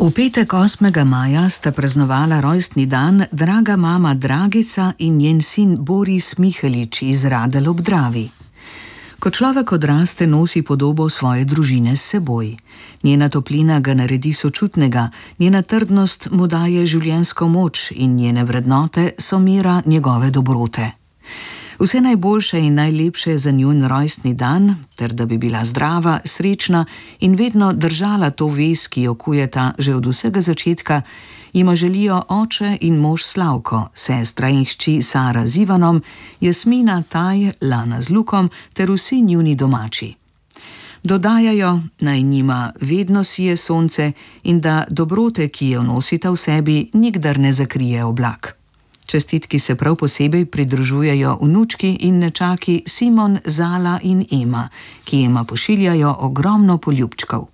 V petek 8. maja sta praznovala rojstni dan draga mama Dragica in njen sin Boris Mihelič iz Radelj ob Dravi. Ko človek odraste, nosi podobo svoje družine s seboj. Njena toplina ga naredi sočutnega, njena trdnost mu daje življenjsko moč in njene vrednote so mera njegove dobrote. Vse najboljše in najlepše za njun rojstni dan, ter da bi bila zdrava, srečna in vedno držala to vez, ki jo kujeta že od vsega začetka, jima želijo oče in mož Slavko, sestra in hči Sara z Ivanom, Jasmina, Taj, Lana z Lukom ter vsi njuni domači. Dodajajo, naj njima vedno sije sonce in da dobrote, ki jo nosita v sebi, nikdar ne zakrije oblak. Čestitki se prav posebej pridružujejo vnučki in nečaki Simon, Zala in Ema, ki jima pošiljajo ogromno poljubčkov.